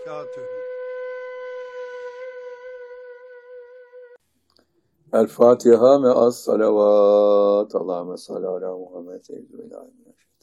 وبركاته. El Fatiha me'as salavat. Allahümme salli ala Muhammed.